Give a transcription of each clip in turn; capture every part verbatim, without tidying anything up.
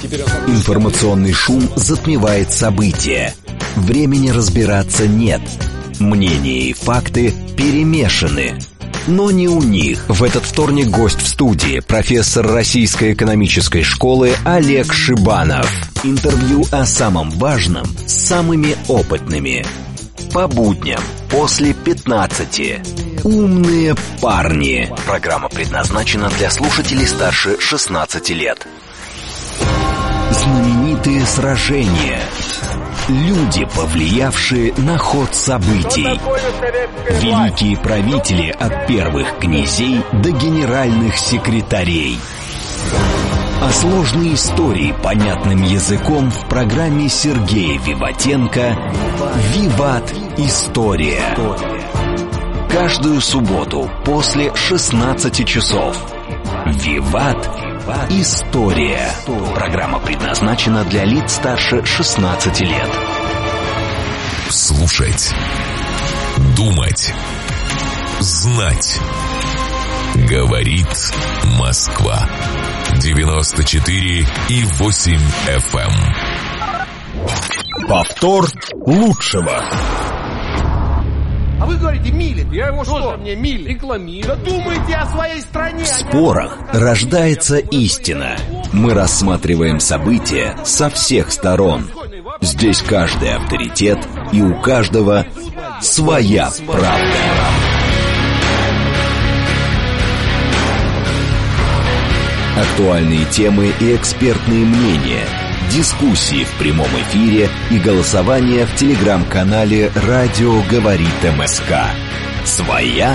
Информационный шум затмевает события. Времени разбираться нет. Мнения и факты перемешаны. Но не у них. В этот вторник гость в студии, профессор Российской экономической школы Олег Шибанов. Интервью о самом важном с самыми опытными. По будням после пятнадцати. Умные парни. Программа предназначена для слушателей старше шестнадцати лет. Знаменитые сражения. Люди, повлиявшие на ход событий. Великие правители от первых князей до генеральных секретарей. А сложные истории понятным языком в программе Сергея Виватенко «Виват. История». Каждую субботу после шестнадцати часов. «Виват. История». Программа предназначена для лиц старше шестнадцати лет. Слушать, думать, знать. Говорит Москва. девяносто четыре и восемь эф эм. Повтор лучшего. А вы говорите, милит. Я его что? Мне милит. Рекламирую. Да думайте о своей стране. В спорах рождается истина. Мы рассматриваем события со всех сторон. Здесь каждый авторитет, и у каждого своя правда. Актуальные темы и экспертные мнения, дискуссии в прямом эфире и голосование в телеграм-канале «Радио говорит МСК». Своя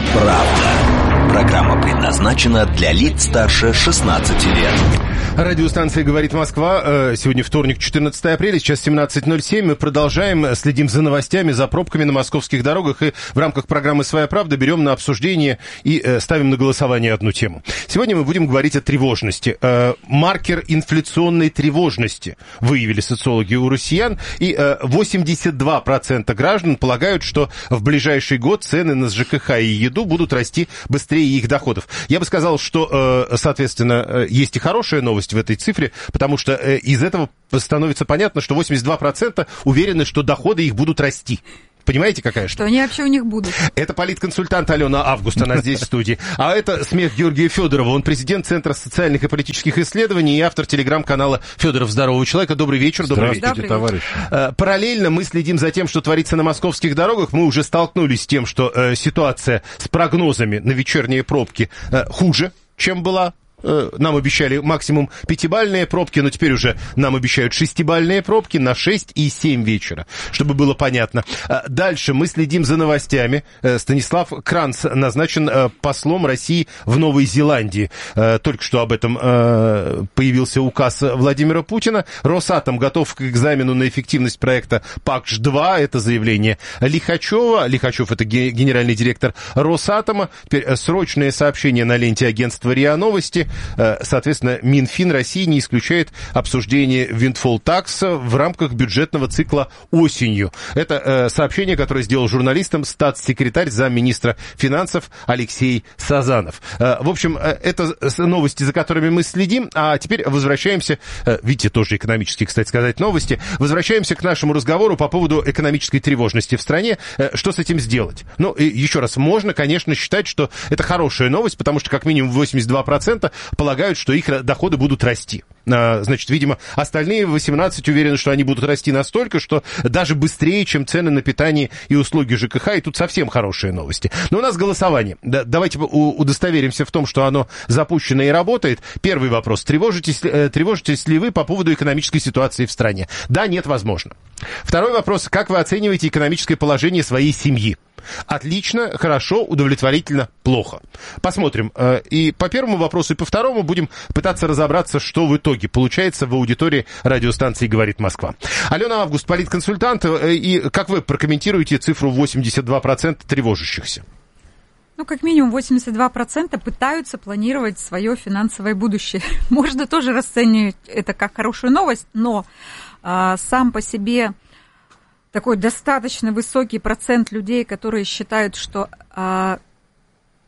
правда. Программа предназначена для лиц старше шестнадцати лет. Радиостанция «Говорит Москва». Сегодня вторник, четырнадцатое апреля, сейчас семнадцать ноль семь. Мы продолжаем, следим за новостями, за пробками на московских дорогах. И в рамках программы «Своя правда» берем на обсуждение и ставим на голосование одну тему. Сегодня мы будем говорить о тревожности. Маркер инфляционной тревожности выявили социологи у россиян. И восемьдесят два процента граждан полагают, что в ближайший год цены на ЖКХ и еду будут расти быстрее их доходов. Я бы сказал, что, соответственно, есть и хорошая новость в этой цифре, потому что э, из этого становится понятно, что восемьдесят два процента уверены, что доходы их будут расти. Понимаете, какая штука? Что они вообще у них будут. Это политконсультант Алена Август, она здесь в студии. А это смех Георгия Федорова. Он президент Центра социальных и политических исследований и автор телеграм-канала «Федоров. Здорового человека». Добрый вечер. Добрый вечер. Здравствуйте, товарищи. Параллельно мы следим за тем, что творится на московских дорогах. Мы уже столкнулись с тем, что э, ситуация с прогнозами на вечерние пробки э, хуже, чем была. Нам обещали максимум пятибалльные пробки, но теперь уже нам обещают шестибалльные пробки на шесть и семь вечера, чтобы было понятно. Дальше мы следим за новостями. Станислав Кранц назначен послом России в Новой Зеландии. Только что об этом появился указ Владимира Путина. Росатом готов к экзамену на эффективность проекта ПАКШ-два. Это заявление Лихачева. Лихачев — это генеральный директор Росатома. Теперь срочное сообщение на ленте агентства РИА Новости. Соответственно, Минфин России не исключает обсуждение windfall tax в рамках бюджетного цикла осенью. Это сообщение, которое сделал журналистам статс-секретарь замминистра финансов Алексей Сазанов. В общем, это новости, за которыми мы следим. А теперь возвращаемся, видите, тоже экономические, кстати сказать, новости. Возвращаемся к нашему разговору по поводу экономической тревожности в стране. Что с этим сделать? Ну, еще раз, можно, конечно, считать, что это хорошая новость, потому что как минимум восемьдесят два процента полагают, что их доходы будут расти. Значит, видимо, остальные восемнадцать уверены, что они будут расти настолько, что даже быстрее, чем цены на питание и услуги ЖКХ, и тут совсем хорошие новости. Но у нас голосование. Давайте удостоверимся в том, что оно запущено и работает. Первый вопрос. Тревожитесь, тревожитесь ли вы по поводу экономической ситуации в стране? Да, нет, возможно. Второй вопрос. Как вы оцениваете экономическое положение своей семьи? Отлично, хорошо, удовлетворительно, плохо. Посмотрим. И по первому вопросу, и по второму будем пытаться разобраться, что в итоге получается в аудитории радиостанции «Говорит Москва». Алена Август, политконсультант. И как вы прокомментируете цифру восемьдесят два процента тревожащихся? Ну, как минимум восемьдесят два процента пытаются планировать свое финансовое будущее. Можно тоже расценивать это как хорошую новость, но а, сам по себе такой достаточно высокий процент людей, которые считают, что а,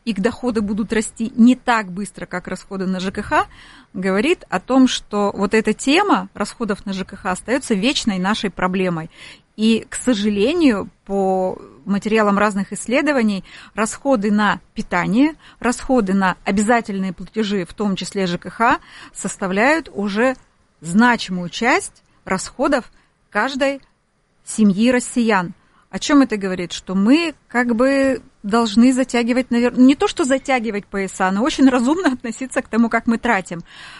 их доходы будут расти не так быстро, как расходы на ЖКХ, говорит о том, что вот эта тема расходов на ЖКХ остается вечной нашей проблемой. И, к сожалению, по материалам разных исследований, расходы на питание, расходы на обязательные платежи, в том числе ЖКХ, составляют уже значимую часть расходов каждой семьи россиян. О чем это говорит? Что мы как бы должны затягивать, наверное, не то что затягивать пояса, но очень разумно относиться к тому, как мы тратим.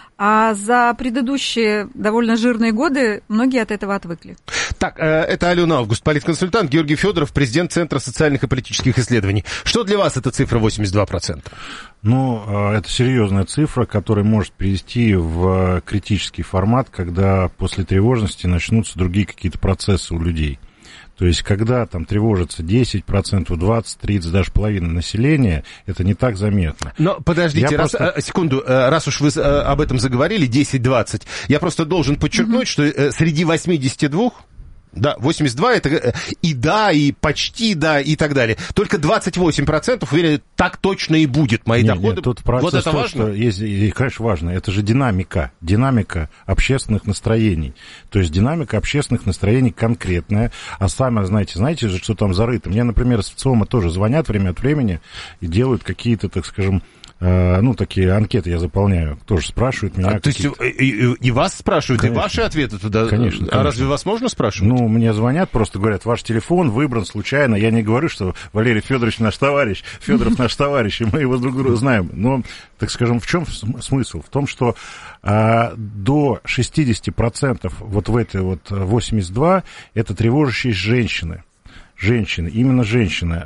А за предыдущие довольно жирные годы многие от этого отвыкли. Так, это Алена Август, политконсультант, Георгий Федоров, президент Центра социальных и политических исследований. Что для вас эта цифра восемьдесят два процента? Ну, это серьезная цифра, которая может привести в критический формат, когда после тревожности начнутся другие какие-то процессы у людей. То есть, когда там тревожится десять процентов, двадцать, тридцать, даже половина населения, это не так заметно. Но подождите, раз, просто... секунду, раз уж вы об этом заговорили, десять-двадцать, я просто должен подчеркнуть, mm-hmm. что среди восьмидесяти двух... Да, восемьдесят два это и да, и почти да, и так далее. Только двадцать восемь процентов уверены, так точно и будет, мои нет, доходы. Нет, тут вот это то, важно? Что есть, и, конечно, важно. Это же динамика, динамика общественных настроений. То есть динамика общественных настроений конкретная. А сами, знаете, знаете же, что там зарыто. Мне, например, с ВЦИОМа тоже звонят время от времени и делают какие-то, так скажем, ну, такие анкеты я заполняю, тоже спрашивают меня. А, то есть и, и, и вас спрашивают, конечно. И ваши ответы туда? Конечно, конечно. А разве вас можно спрашивать? Ну, мне звонят, просто говорят, ваш телефон выбран случайно. Я не говорю, что Валерий Федорович наш товарищ, Федоров наш товарищ, и мы его друг друга знаем. Но, так скажем, в чем смысл? В том, что а, до шестьдесят процентов вот в этой вот восемьдесят два процента это тревожащие женщины. Женщины, именно женщины.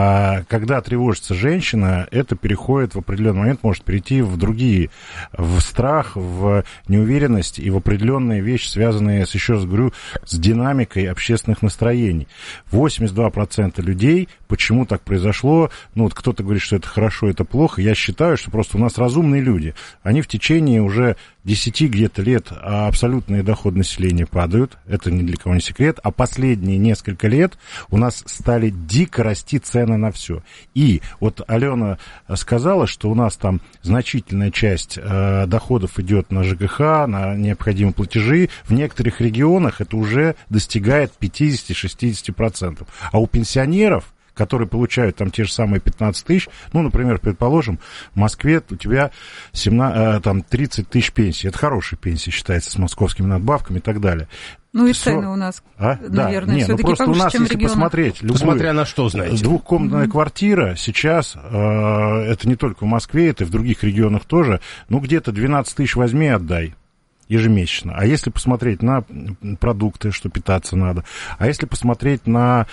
А когда тревожится женщина, это переходит в определенный момент, может перейти в другие, в страх, в неуверенность и в определенные вещи, связанные, еще раз говорю, с динамикой общественных настроений. восемьдесят два процента людей, почему так произошло, ну вот кто-то говорит, что это хорошо, это плохо, я считаю, что просто у нас разумные люди. Они в течение уже десяти где-то лет абсолютные доходы населения падают, это ни для кого не секрет, а последние несколько лет у нас стали дико расти цены на все. И вот Алена сказала, что у нас там значительная часть э, доходов идет на ЖКХ, на необходимые платежи. В некоторых регионах это уже достигает пятьдесят-шестьдесят процентов. А у пенсионеров, которые получают там те же самые пятнадцать тысяч, ну, например, предположим, в Москве у тебя семнадцать, там, тридцать тысяч пенсий. Это хорошая пенсия считается с московскими надбавками и так далее. Ну и цены у нас, а? наверное, да. все-таки ну, просто повыше, у нас, чем если регионах. посмотреть, любую, смотря на что, знаете. Двухкомнатная mm-hmm. квартира сейчас, э, это не только в Москве, это и в других регионах тоже, ну, где-то двенадцать тысяч возьми и отдай ежемесячно. А если посмотреть на продукты, что питаться надо, а если посмотреть на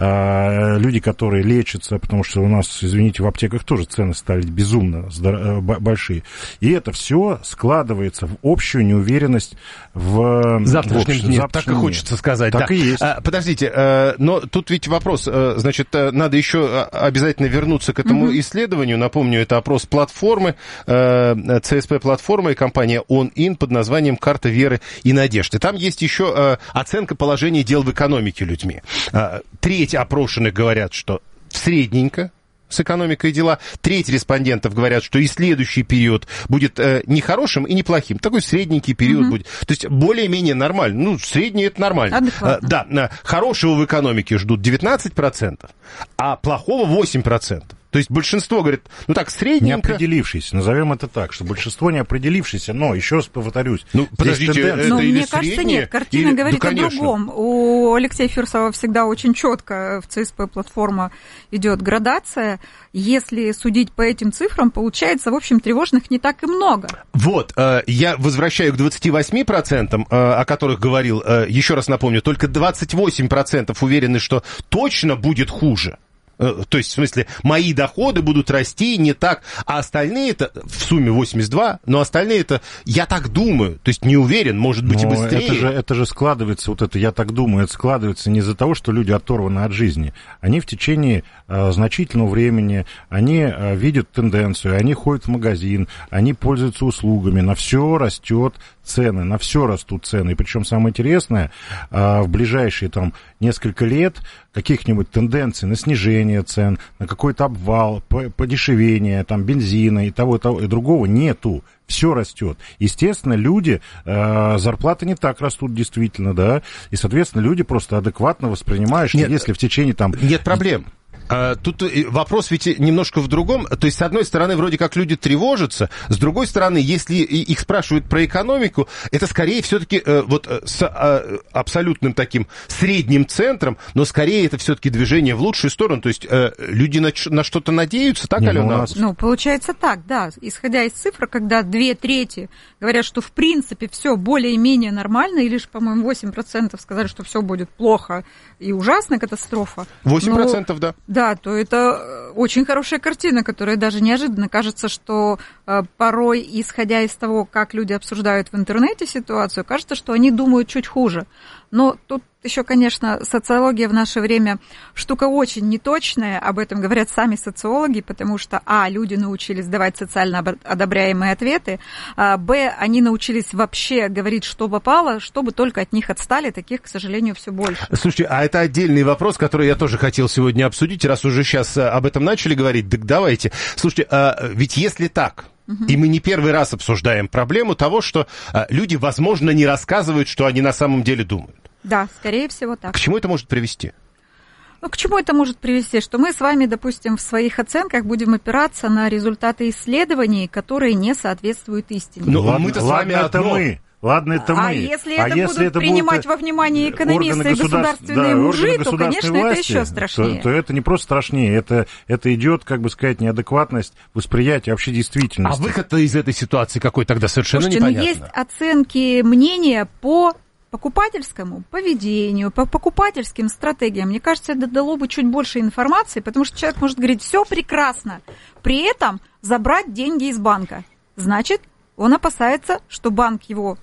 э, люди, которые лечатся, потому что у нас, извините, в аптеках тоже цены стали безумно здор- большие. И это все складывается в общую неуверенность в завтрашнем дне. Так и хочется сказать. Так да. и есть. А, подождите, а, но тут ведь вопрос, а, значит, надо еще обязательно вернуться к этому mm-hmm. исследованию. Напомню, это опрос платформы, а, ЦСП-платформа и компания OnIn под названием «Карта веры и надежды». Там есть еще э, оценка положения дел в экономике людьми. Э, треть опрошенных говорят, что средненько с экономикой дела. Треть респондентов говорят, что и следующий период будет э, не хорошим и не плохим. Такой средненький период mm-hmm. будет. То есть более-менее нормально. Ну, средний это нормально. Э, да, э, хорошего в экономике ждут девятнадцать процентов, а плохого восемь процентов. То есть большинство говорит, ну так, средненько. Не определившиеся, назовем это так, что большинство не определившиеся, но, еще раз повторюсь, ну, подождите, это но или мне кажется, среднее, нет, картина или... говорит да, о другом. У Алексея Фирсова всегда очень четко в ЦСП-платформа идет градация. Если судить по этим цифрам, получается, в общем, тревожных не так и много. Вот, я возвращаю к двадцати восьми процентам, о которых говорил, еще раз напомню, только двадцать восемь процентов уверены, что точно будет хуже. То есть, в смысле, мои доходы будут расти не так, а остальные-то, в сумме восемьдесят два, но остальные-то, я так думаю, то есть не уверен, может быть, но и быстрее. Это же, это же складывается, вот это я так думаю, это складывается не из-за того, что люди оторваны от жизни. Они в течение а, значительного времени, они а, видят тенденцию, они ходят в магазин, они пользуются услугами, на все растет цены, на все растут цены. И причем самое интересное, а, в ближайшие там несколько лет каких-нибудь тенденций на снижение снижение цен, на какой-то обвал, подешевение там, бензина и того, и того, и другого нету. Все растет. Естественно, люди, э, зарплаты не так растут действительно, да, и, соответственно, люди просто адекватно воспринимают, что нет, если в течение там... Нет проблем. Тут вопрос ведь немножко в другом. То есть, с одной стороны, вроде как люди тревожатся, с другой стороны, если их спрашивают про экономику, это скорее все-таки вот с абсолютным таким средним центром, но скорее это все-таки движение в лучшую сторону. То есть, люди на, на что-то надеются, так, Не, Алена? Ну, нас... ну, получается так, да. Исходя из цифр, когда две трети говорят, что в принципе все более-менее нормально, и лишь, по-моему, восемь процентов сказали, что все будет плохо и ужасно, катастрофа. восемь процентов, но... да. Да, то это очень хорошая картина, которая даже неожиданно кажется, что э, порой, исходя из того, как люди обсуждают в интернете ситуацию, кажется, что они думают чуть хуже. Но тут еще, конечно, социология в наше время штука очень неточная, об этом говорят сами социологи, потому что, а, люди научились давать социально одобряемые ответы, а, б, они научились вообще говорить, что попало, чтобы только от них отстали, таких, к сожалению, все больше. Слушайте, а это отдельный вопрос, который я тоже хотел сегодня обсудить, раз уже сейчас об этом начали говорить, так давайте. Слушайте, а ведь если так... И мы не первый раз обсуждаем проблему того, что а, люди, возможно, не рассказывают, что они на самом деле думают. Да, скорее всего так. К чему это может привести? Ну, к чему это может привести? Что мы с вами, допустим, в своих оценках будем опираться на результаты исследований, которые не соответствуют истине. Ну, ладно, мы-то с ладно, вами это одно. мы. Ладно, это мы. А если а это если будут это принимать будут во внимание экономисты и государств... государственные да, мужи, то, конечно, власти, это еще страшнее. То, то это не просто страшнее, это, это идет, как бы сказать, неадекватность восприятия вообще действительности. А выход-то из этой ситуации какой тогда совершенно Слушайте, непонятно. но есть оценки мнения по покупательскому поведению, по покупательским стратегиям. Мне кажется, это дало бы чуть больше информации, потому что человек может говорить, все прекрасно, при этом забрать деньги из банка. Значит, он опасается, что банк его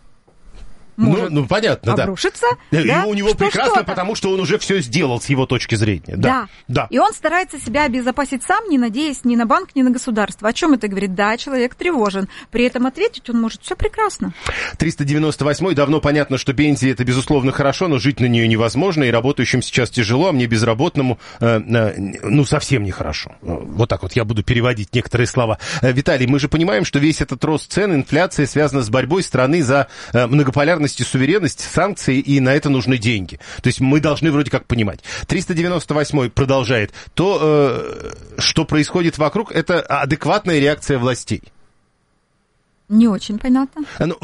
может ну, ну, понятно, обрушиться. Да. Да? И у него что прекрасно, что-то. потому что он уже все сделал с его точки зрения. Да. Да. да. И он старается себя обезопасить сам, не надеясь ни на банк, ни на государство. О чем это говорит? Да, человек тревожен. При этом ответить он может все прекрасно. триста девяносто восьмой. Давно понятно, что пенсия это, безусловно, хорошо, но жить на нее невозможно, и работающим сейчас тяжело, а мне безработному, э, э, ну, совсем нехорошо. Вот так вот я буду переводить некоторые слова. Э, Виталий, мы же понимаем, что весь этот рост цен, инфляция связана с борьбой страны за э, многополярность и суверенность, санкции, и на это нужны деньги. То есть мы должны вроде как понимать. триста девяносто восьмой продолжает. То, э, что происходит вокруг, это адекватная реакция властей. Не очень понятно. Ну,